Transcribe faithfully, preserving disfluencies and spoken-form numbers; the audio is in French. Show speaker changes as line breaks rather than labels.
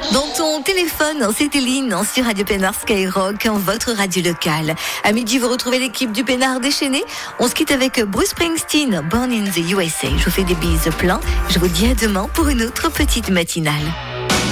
Dans ton téléphone, c'était Lynn sur Radio Pénard Skyrock, votre radio locale. À midi, vous retrouvez l'équipe du Pénard déchaîné. On se quitte avec Bruce Springsteen, Born in the U S A. Je vous fais des bises plein. Je vous dis à demain pour une autre petite matinale.